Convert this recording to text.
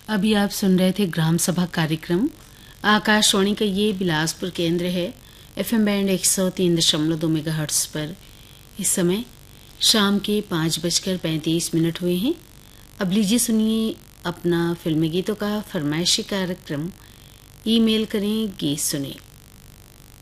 अभी आप सुन रहे थे ग्राम सभा कार्यक्रम। आकाशवाणी का ये बिलासपुर केंद्र है। एफएम बैंड 103.2 मेगाहर्ट्ज पर इस समय शाम के 5:35 हुए हैं। अब लीजिए सुनिए अपना फिल्मी गीतों का फरमाइशी कार्यक्रम। ईमेल करें, गीत सुने।